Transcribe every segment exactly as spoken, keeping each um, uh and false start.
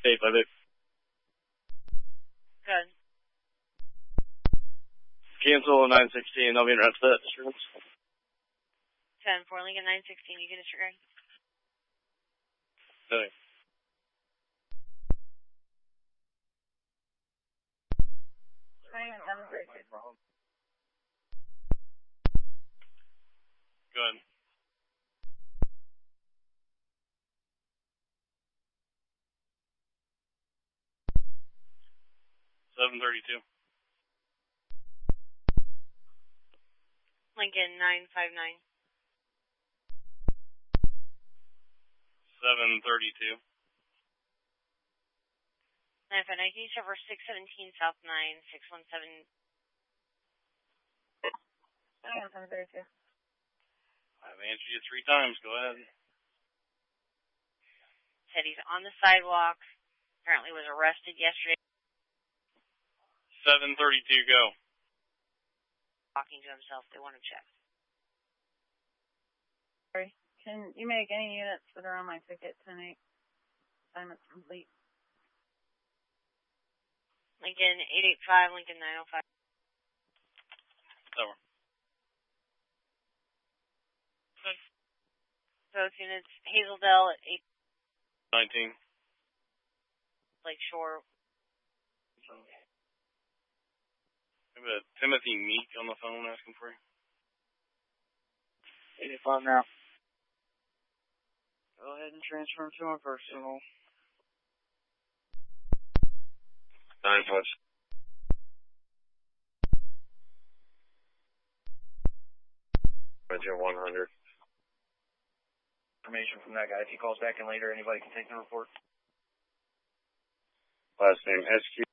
Hey, buddy. Good. Cancel nine sixteen. I'll be in route to that insurance. ten four Lincoln nine sixteen. You can disregard. Okay. Good. seven thirty-two. Lincoln nine five nine. seven thirty-two. nine five nine. Can you serve for six seventeen South nine six one seven? seven thirty-two. I've answered you three times. Go ahead. Said he's on the sidewalk. Apparently was arrested yesterday. seven thirty-two, go. Talking to himself. They want to check. Sorry. Can you make any units that are on my ticket tonight? Assignment's complete. Lincoln eight eight five, Lincoln nine oh five. Over. Both units, Hazeldale at eight. nineteen. Lakeshore. I have a Timothy Meek on the phone asking for you. eighty-five now. Go ahead and transfer him to my personal. Nine plus. Roger, one hundred. Information from that guy. If he calls back in later, anybody can take the report. Last name S Q.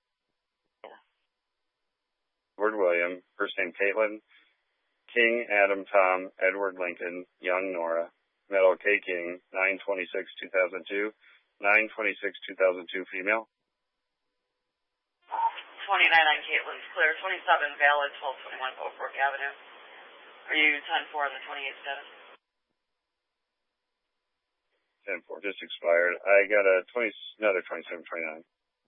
Edward William. First name Caitlin. King Adam Tom Edward Lincoln Young Nora. Metal K King. nine twenty-six two thousand two. nine twenty-six two thousand two female. twenty-nine on Caitlin's clear. twenty-seven valid. twelve twenty-one Oak Brook Avenue. Are you ten four on the twenty-eight status? ten four, just expired. I got a twenty, another twenty-seven twenty-nine.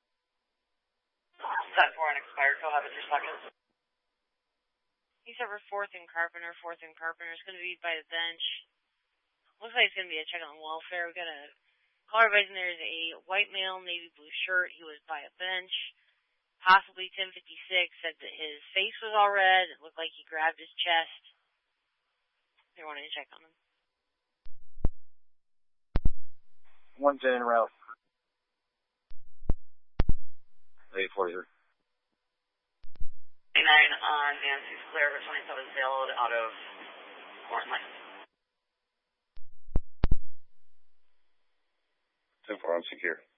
ten four unexpired. Go ahead with your seconds. He's over fourth and Carpenter. fourth and Carpenter is going to be by the bench. Looks like it's going to be a check on welfare. We got a caller advising there is a white male, navy blue shirt. He was by a bench. Possibly ten fifty-six. Said that his face was all red. It looked like he grabbed his chest. They wanted to check on him. One's in route. eight forty. nine on Nancy's clear for twenty-seven sailed out of Horn Lake. ten four, I'm secure.